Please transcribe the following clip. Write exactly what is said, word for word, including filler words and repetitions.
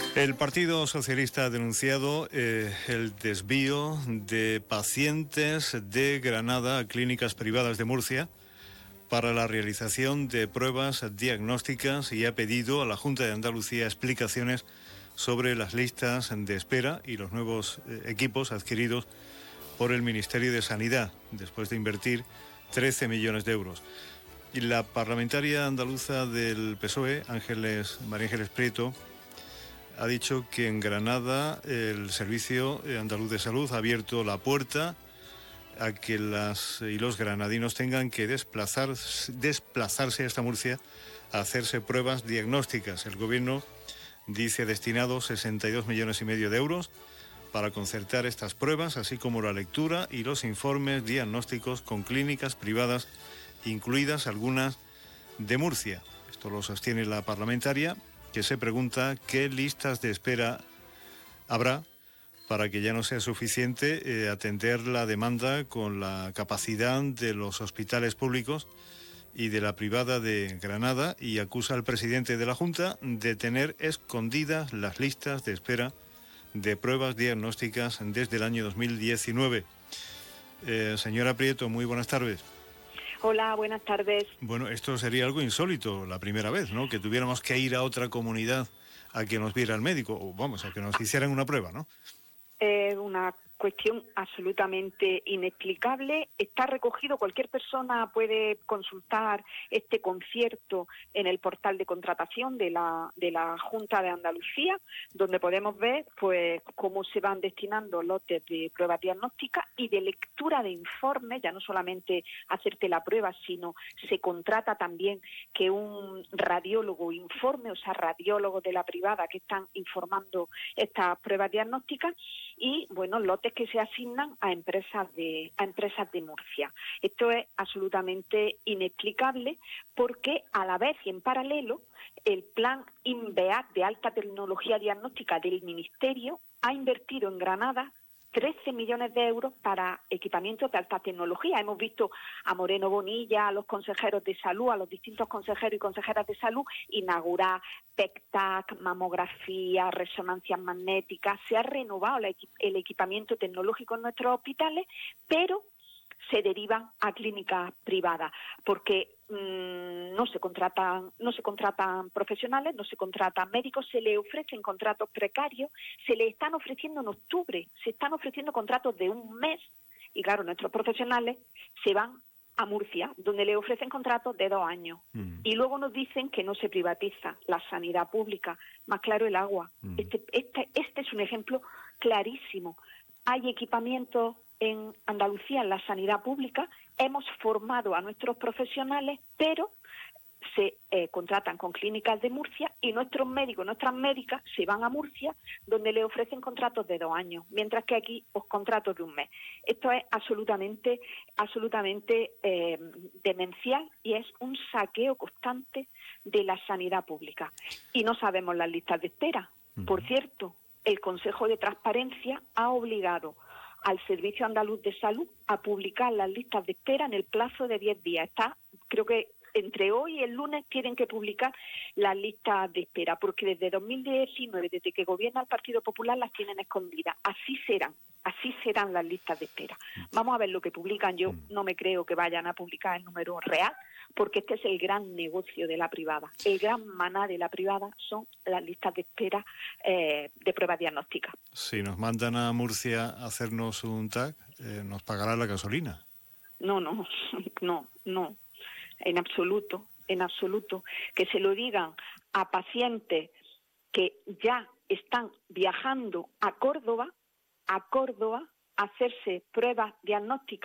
El Partido Socialista ha denunciado eh, el desvío de pacientes de Granada a clínicas privadas de Murcia para la realización de pruebas diagnósticas y ha pedido a la Junta de Andalucía explicaciones sobre las listas de espera y los nuevos eh, equipos adquiridos por el Ministerio de Sanidad, después de invertir trece millones de euros. Y la parlamentaria andaluza del P S O E, Ángeles, María Ángeles Prieto, ha dicho que en Granada el Servicio Andaluz de Salud ha abierto la puerta a que las y los granadinos tengan que desplazar, desplazarse hasta Murcia a hacerse pruebas diagnósticas. El Gobierno dice destinado sesenta y dos millones y medio de euros para concertar estas pruebas, así como la lectura y los informes diagnósticos con clínicas privadas, incluidas algunas de Murcia. Esto lo sostiene la parlamentaria, que se pregunta qué listas de espera habrá para que ya no sea suficiente eh, atender la demanda con la capacidad de los hospitales públicos y de la privada de Granada, y acusa al presidente de la Junta de tener escondidas las listas de espera de pruebas diagnósticas desde el año dos mil diecinueve. Eh, señora Prieto, muy buenas tardes. Hola, buenas tardes. Bueno, esto sería algo insólito la primera vez, ¿no? Que tuviéramos que ir a otra comunidad a que nos viera el médico, o vamos, a que nos hicieran una prueba, ¿no? Es una cuestión absolutamente inexplicable. Está recogido, cualquier persona puede consultar este concierto en el portal de contratación de la de la Junta de Andalucía, donde podemos ver pues cómo se van destinando lotes de pruebas diagnósticas y de lectura de informes. Ya no solamente hacerte la prueba, sino se contrata también que un radiólogo informe, o sea, radiólogos de la privada que están informando estas pruebas diagnósticas, y bueno, lotes que se asignan a empresas de a empresas de Murcia. Esto es absolutamente inexplicable porque a la vez y en paralelo el plan INVEAC de alta tecnología diagnóstica del Ministerio ha invertido en Granada trece millones de euros para equipamientos de alta tecnología. Hemos visto a Moreno Bonilla, a los consejeros de salud, a los distintos consejeros y consejeras de salud inaugurar P E C T A C, mamografía, resonancias magnéticas. Se ha renovado el, equi- el equipamiento tecnológico en nuestros hospitales, pero se derivan a clínicas privadas porque mmm, no se contratan no se contratan profesionales, no se contratan médicos, se le ofrecen contratos precarios, se le están ofreciendo en octubre, se están ofreciendo contratos de un mes, y claro, nuestros profesionales se van a Murcia, donde le ofrecen contratos de dos años. Mm. Y luego nos dicen que no se privatiza la sanidad pública, más claro el agua. Mm. Este, este, este es un ejemplo clarísimo. Hay equipamientos en Andalucía, en la sanidad pública, hemos formado a nuestros profesionales, pero se eh, contratan con clínicas de Murcia y nuestros médicos, nuestras médicas se van a Murcia, donde le ofrecen contratos de dos años, mientras que aquí os contratos de un mes. Esto es absolutamente, absolutamente eh, demencial y es un saqueo constante de la sanidad pública. Y no sabemos las listas de espera. Uh-huh. Por cierto, el Consejo de Transparencia ha obligado al Servicio Andaluz de Salud a publicar las listas de espera en el plazo de diez días. Está, creo que entre hoy y el lunes tienen que publicar las listas de espera, porque desde dos mil diecinueve, desde que gobierna el Partido Popular, las tienen escondidas. Así serán, así serán las listas de espera. Vamos a ver lo que publican. Yo no me creo que vayan a publicar el número real, porque este es el gran negocio de la privada. El gran maná de la privada son las listas de espera eh, de pruebas diagnósticas. Si nos mandan a Murcia a hacernos un T A C, eh, ¿nos pagará la gasolina? No, no, no, no, en absoluto, en absoluto. Que se lo digan a pacientes que ya están viajando a Córdoba, a Córdoba, a hacerse pruebas diagnósticas